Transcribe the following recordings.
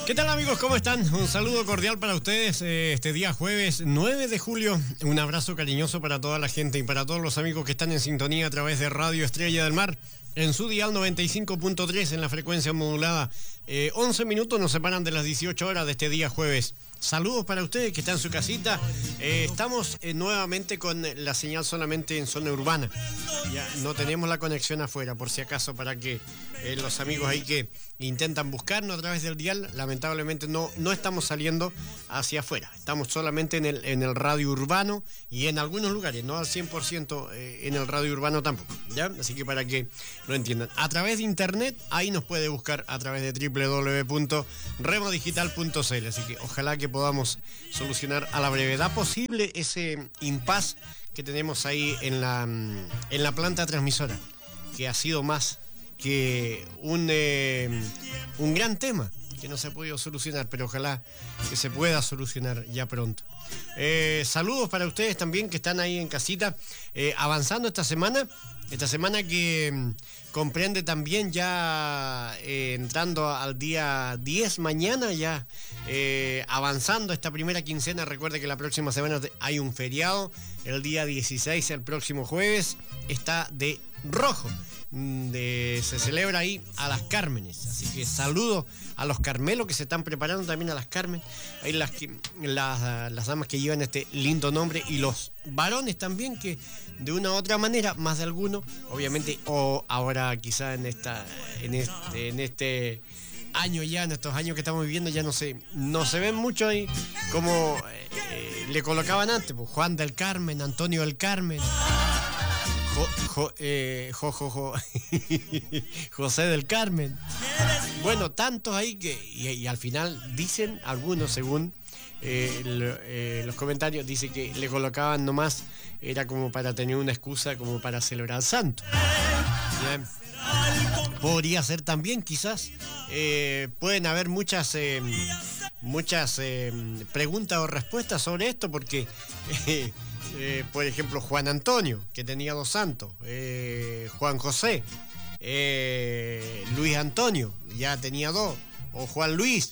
¿Qué tal, amigos? ¿Cómo están? Un saludo cordial para ustedes este día jueves 9 de julio. Un abrazo cariñoso para toda la gente y para todos los amigos que están en sintonía a través de Radio Estrella del Mar en su dial 95.3 en la frecuencia modulada. 11 minutos nos separan de las 18 horas de este día jueves. Saludos para ustedes que están en su casita. Estamos nuevamente con la señal solamente en zona urbana. Ya no tenemos la conexión afuera, por si acaso, para que los amigos ahí que intentan buscarnos a través del dial, lamentablemente no estamos saliendo hacia afuera. Estamos solamente en el radio urbano y en algunos lugares, no al 100% en el radio urbano tampoco, ¿ya? Así que para que lo entiendan. A través de internet, ahí nos puede buscar a través de www.remodigital.cl. Así que ojalá que podamos solucionar a la brevedad posible ese impasse que tenemos ahí en la planta transmisora, que ha sido más que un gran tema que no se ha podido solucionar, pero ojalá que se pueda solucionar ya pronto. Saludos para ustedes también que están ahí en casita, avanzando esta semana que comprende también ya entrando al día 10 mañana, ya avanzando esta primera quincena. Recuerde que la próxima semana hay un feriado, el día 16, el próximo jueves, está de rojo. Se celebra ahí a las Cármenes, así que saludo a los Carmelos que se están preparando, también a las Carmen, ahí las damas que llevan este lindo nombre, y los varones también, que de una u otra manera, más de alguno, obviamente, o ahora quizá en este año ya, en estos años que estamos viviendo, ya no se ven mucho ahí como le colocaban antes, pues, Juan del Carmen, Antonio del Carmen, José del Carmen. Bueno, tantos ahí que y al final dicen algunos, según los comentarios, dice que le colocaban nomás, era como para tener una excusa como para celebrar al santo. Bien. Podría ser también, quizás. Pueden haber muchas preguntas o respuestas sobre esto, porque por ejemplo, Juan Antonio, que tenía dos santos, Juan José, Luis Antonio, ya tenía dos, o Juan Luis.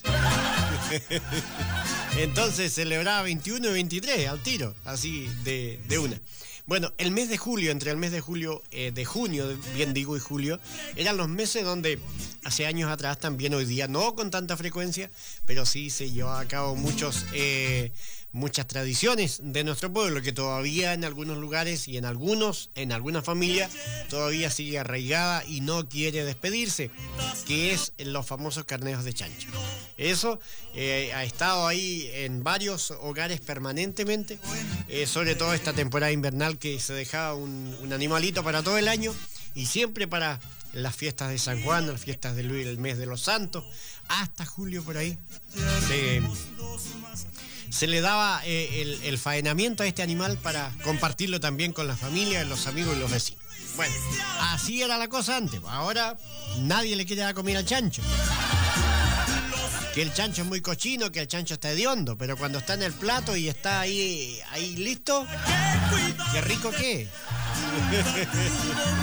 Entonces celebraba 21 y 23 al tiro, así de una. Bueno, el mes de julio, entre el mes de julio, de junio, bien digo, y julio, eran los meses donde hace años atrás, también hoy día, no con tanta frecuencia, pero sí se llevaba a cabo muchas tradiciones de nuestro pueblo, que todavía en algunos lugares y en algunas familias todavía sigue arraigada y no quiere despedirse, que es los famosos carneos de chancho. Eso ha estado ahí en varios hogares permanentemente, sobre todo esta temporada invernal, que se dejaba un animalito para todo el año, y siempre para las fiestas de San Juan, las fiestas de Luis, el mes de los santos, hasta julio por ahí. Se le daba el faenamiento a este animal para compartirlo también con la familia, los amigos y los vecinos. Bueno, así era la cosa antes. Ahora nadie le quiere dar comida al chancho. Que el chancho es muy cochino, que el chancho está hediondo, pero cuando está en el plato y está ahí listo, qué rico que es.